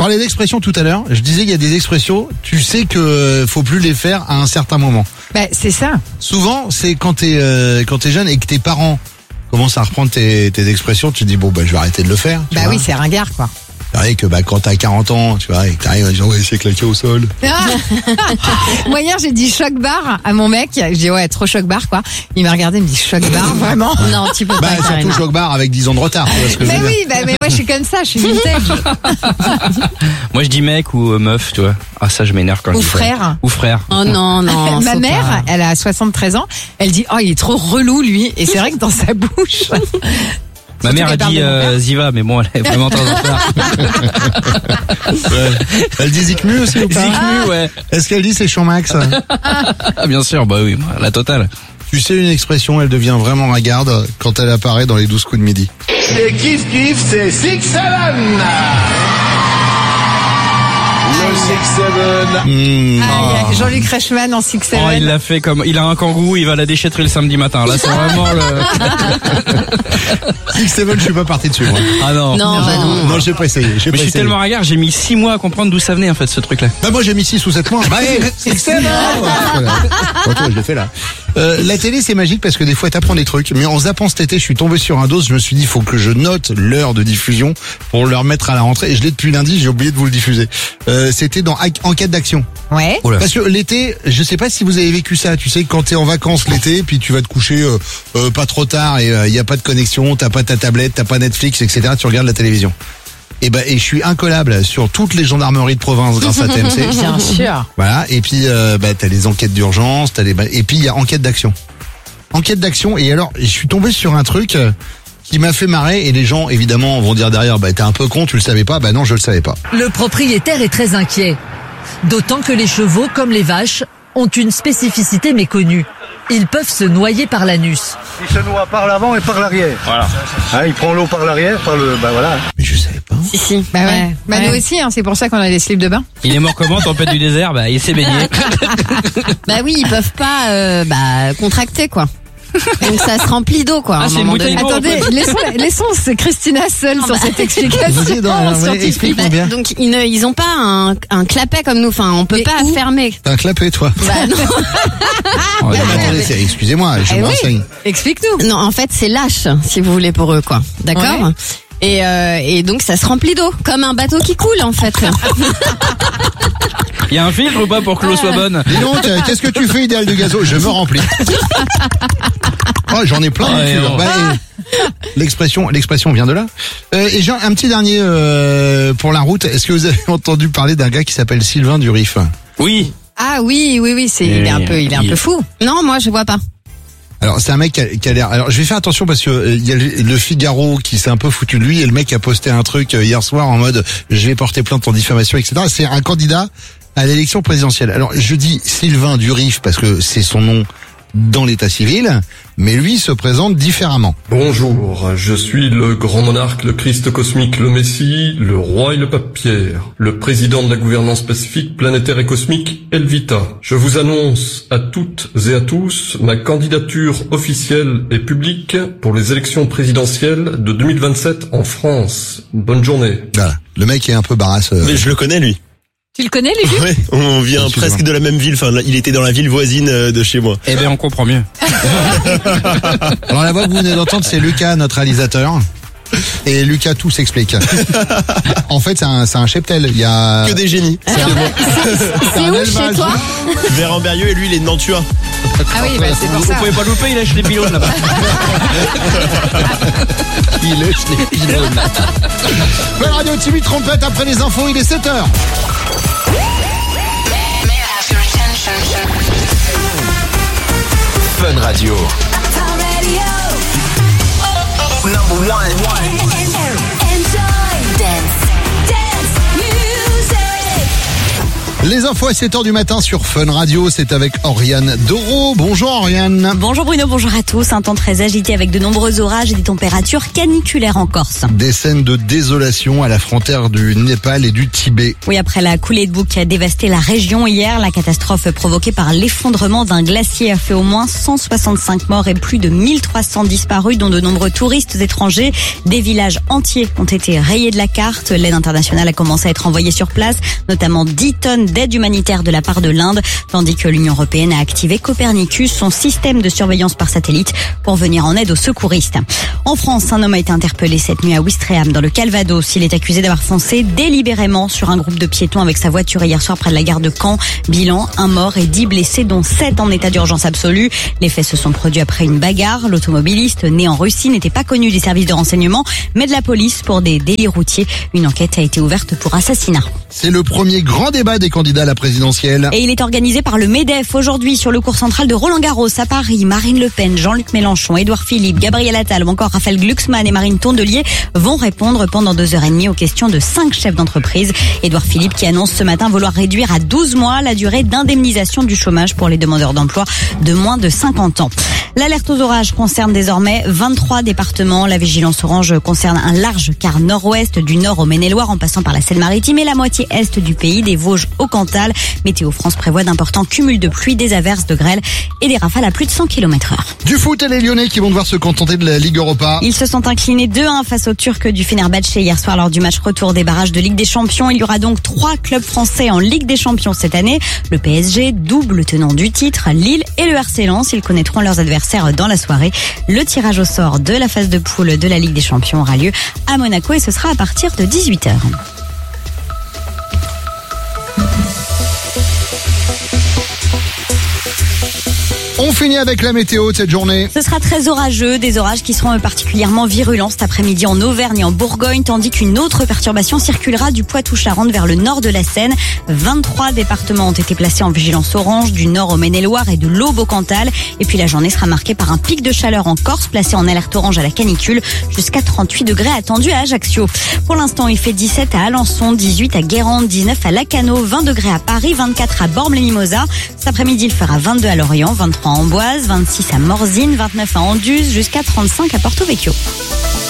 parlais d'expressions tout à l'heure. Je disais qu'il y a des expressions, tu sais que faut plus les faire à un certain moment. Bah, c'est ça. Souvent, c'est quand t'es jeune et que tes parents commencent à reprendre tes expressions, tu te dis bon je vais arrêter de le faire. Bah oui, c'est ringard quoi. C'est vrai que quand t'as 40 ans, tu vois, et que t'arrives à dire ouais, c'est claqué au sol. Moi hier j'ai dit choc bar à mon mec. Je dis ouais, trop choc bar quoi. Il m'a regardé, il me dit choc bar vraiment. Non, tu peux pas. Surtout choc bar avec 10 ans de retard. Tu vois ce que je veux dire. Oui, mais moi je suis comme ça, je suis vintage. Moi je dis mec ou meuf, tu vois. Ah ça je m'énerve quand je dis frère. ça. Ou frère. Oh non. Ma faut mère, pas. elle a 73 ans. Elle dit oh il est trop relou lui. Et c'est vrai que dans sa bouche. Ma mère a qu'elle dit parle de mon père. Ziva, mais bon, elle est vraiment très en retard. Elle dit Zikmu aussi ou pas? Zikmu, ouais. Est-ce qu'elle dit c'est Champ-Max? Ah, bien sûr, bah oui, la totale. Tu sais, une expression, elle devient vraiment ringarde quand elle apparaît dans les 12 coups de midi. C'est kiff, c'est 6-7. Le 6-7. Il y a Jean-Luc Reichmann en 6-7. Oh, il l'a fait comme, il a un kangourou, il va à la déchetterie le samedi matin. Là, c'est vraiment le... 6-7, je suis pas parti dessus, moi. Ah non. Non, j'ai pas essayé. Mais je suis tellement ringard, j'ai mis 6 mois à comprendre d'où ça venait, en fait, ce truc-là. Bah, moi, j'ai mis 6 ou 7 mois. Bah, 6-7. Bon, toi, je l'ai fait là. La télé c'est magique parce que des fois t'apprends des trucs, mais en zappant cet été je suis tombé sur un dos, je me suis dit faut que je note l'heure de diffusion pour le remettre à la rentrée, et je l'ai depuis lundi, j'ai oublié de vous le diffuser. C'était dans Enquête d'action. Ouais. Parce que l'été, je sais pas si vous avez vécu ça, tu sais quand t'es en vacances l'été, puis tu vas te coucher pas trop tard et y a pas de connexion, t'as pas ta tablette, t'as pas Netflix, etc. Tu regardes la télévision. Et je suis incollable sur toutes les gendarmeries de province grâce à TMC. Bien sûr. Voilà, et puis t'as les enquêtes d'urgence, et puis il y a enquête d'action. Enquête d'action, et alors je suis tombé sur un truc qui m'a fait marrer, et les gens évidemment vont dire derrière t'es un peu con, tu le savais pas. Bah non, je le savais pas. Le propriétaire est très inquiet. D'autant que les chevaux, comme les vaches, ont une spécificité méconnue. Ils peuvent se noyer par l'anus. Il se noie par l'avant et par l'arrière. Voilà. Il prend l'eau par l'arrière, voilà. Mais je savais pas. Si. Bah ouais. Bah nous aussi, c'est pour ça qu'on a des slips de bain. Il est mort comment, tempête du désert? Bah, il s'est baigné. Bah oui, ils peuvent pas contracter quoi. Donc ça se remplit d'eau quoi. Ah, à un c'est moment une donné. bouteille d'eau. Attendez, laissons Christina seule sur cette explication Vas-y, scientifique. explique-moi bien. Donc ils ont pas un clapet comme nous. Enfin, on peut Mais pas où fermer. T'as un clapet toi. Bah non. Oh, mais attendez, excusez-moi, je me renseigne. Explique-nous. Non, en fait, c'est lâche, si vous voulez, pour eux, quoi. D'accord? Ouais. Et donc, ça se remplit d'eau. Comme un bateau qui coule, en fait. Il y a un filtre ou pas pour que l'eau soit bonne? Dis donc, qu'est-ce que tu fais, Idéal de Gazo? Je me remplis. Oh, j'en ai plein. Ouais, dessus, bon. L'expression vient de là. Et j'ai un petit dernier pour la route. Est-ce que vous avez entendu parler d'un gars qui s'appelle Sylvain Durif? Oui. Ah oui, il est un peu fou. Non, moi, je vois pas. Alors c'est un mec qui a l'air. Alors je vais faire attention parce que il y a le Figaro qui s'est un peu foutu de lui, et le mec a posté un truc hier soir en mode je vais porter plainte en diffamation, etc. C'est un candidat à l'élection présidentielle. Alors je dis Sylvain Durif parce que c'est son nom dans l'état civil, mais lui se présente différemment. Bonjour, je suis le grand monarque, le Christ cosmique, le Messie, le roi et le pape Pierre, le président de la gouvernance pacifique, planétaire et cosmique, Elvita. Je vous annonce à toutes et à tous ma candidature officielle et publique pour les élections présidentielles de 2027 en France. Bonne journée. Voilà. Le mec est un peu barasse. Mais je le connais, lui. Tu le connais, les Ouais, on vient Excusez-moi. presque de la même ville. Enfin, il était dans la ville voisine de chez moi. Eh ben, on comprend mieux. Alors la voix que vous venez d'entendre, c'est Lucas, notre réalisateur. Et Lucas, tout s'explique. En fait, c'est un cheptel. Il y a Que des génies. C'est un où élevage. chez toi? Vers Amberieu et lui, il est de Nantua. Ah oui, c'est pour Vous ça. pouvez pas louper, il lâche les pylônes là-bas. il lèche les pylônes. Fun Radio, Timmy Trompette après les infos, il est 7h. Fun Radio. Number one. Les infos à 7h du matin sur Fun Radio, c'est avec Oriane Doro. Bonjour Oriane. Bonjour Bruno, bonjour à tous. Un temps très agité avec de nombreux orages et des températures caniculaires en Corse. Des scènes de désolation à la frontière du Népal et du Tibet. Oui, après la coulée de boue qui a dévasté la région hier, la catastrophe provoquée par l'effondrement d'un glacier a fait au moins 165 morts et plus de 1300 disparus, dont de nombreux touristes étrangers. Des villages entiers ont été rayés de la carte. L'aide internationale a commencé à être envoyée sur place, notamment 10 tonnes d'aide humanitaire de la part de l'Inde, tandis que l'Union européenne a activé Copernicus, son système de surveillance par satellite, pour venir en aide aux secouristes. En France, un homme a été interpellé cette nuit à Ouistreham, dans le Calvados. Il est accusé d'avoir foncé délibérément sur un groupe de piétons avec sa voiture hier soir près de la gare de Caen. Bilan, 1 mort et 10 blessés, dont 7 en état d'urgence absolue. Les faits se sont produits après une bagarre. L'automobiliste, né en Russie, n'était pas connu des services de renseignement, mais de la police pour des délits routiers. Une enquête a été ouverte pour assassinat. C'est le premier grand débat des candidats à la présidentielle. Et il est organisé par le MEDEF aujourd'hui sur le cours central de Roland-Garros à Paris. Marine Le Pen, Jean-Luc Mélenchon, Édouard Philippe, Gabriel Attal ou encore Raphaël Glucksmann et Marine Tondelier vont répondre pendant 2h30 aux questions de 5 chefs d'entreprise. Édouard Philippe qui annonce ce matin vouloir réduire à 12 mois la durée d'indemnisation du chômage pour les demandeurs d'emploi de moins de 50 ans. L'alerte aux orages concerne désormais 23 départements. La vigilance orange concerne un large quart nord-ouest, du nord au Maine-et-Loire en passant par la Seine-Maritime et la moitié est du pays, des Vosges au Cantal. Météo France prévoit d'importants cumuls de pluie, des averses, de grêle et des rafales à plus de 100 km/h. Du foot et les Lyonnais qui vont devoir se contenter de la Ligue Europa. Ils se sont inclinés 2-1 face aux Turcs du Fenerbahçe hier soir lors du match retour des barrages de Ligue des Champions. Il y aura donc 3 clubs français en Ligue des Champions cette année. Le PSG, double tenant du titre, Lille et le RC Lens. Ils connaîtront leurs adversaires dans la soirée. Le tirage au sort de la phase de poule de la Ligue des Champions aura lieu à Monaco et ce sera à partir de 18h. On finit avec la météo de cette journée. Ce sera très orageux, des orages qui seront particulièrement virulents cet après-midi en Auvergne et en Bourgogne, tandis qu'une autre perturbation circulera du Poitou-Charentes vers le nord de la Seine. 23 départements ont été placés en vigilance orange, du nord au Maine-et-Loire et de l'Aube au Cantal. Et puis la journée sera marquée par un pic de chaleur en Corse, placé en alerte orange à la canicule, jusqu'à 38 degrés attendus à Ajaccio. Pour l'instant, il fait 17 à Alençon, 18 à Guérande, 19 à Lacanau, 20 degrés à Paris, 24 à Bormes-les-Mimosas. Cet après-midi, il fera 22 à Lorient, 23 à Amboise, 26 à Morzine, 29 à Anduze, jusqu'à 35 à Porto Vecchio.